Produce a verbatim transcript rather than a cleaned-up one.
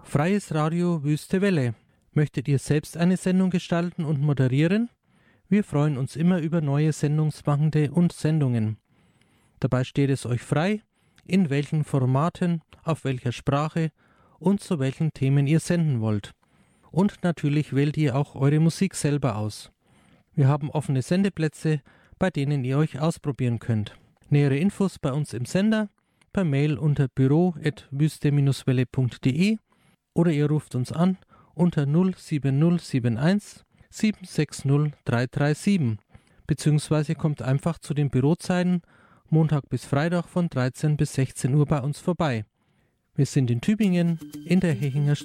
Freies Radio Wüste Welle. Möchtet ihr selbst eine Sendung gestalten und moderieren? Wir freuen uns immer über neue Sendungsmachende und Sendungen. Dabei steht es euch frei, in welchen Formaten, auf welcher Sprache und zu welchen Themen ihr senden wollt. Und natürlich wählt ihr auch eure Musik selber aus. Wir haben offene Sendeplätze, bei denen ihr euch ausprobieren könnt. Nähere Infos bei uns im Sender, per Mail unter büro at wüste welle punkt de oder ihr ruft uns an unter null sieben null sieben eins sieben sechs null drei drei sieben beziehungsweise kommt einfach zu den Bürozeiten Montag bis Freitag von dreizehn bis sechzehn Uhr bei uns vorbei. Wir sind in Tübingen in der Hechinger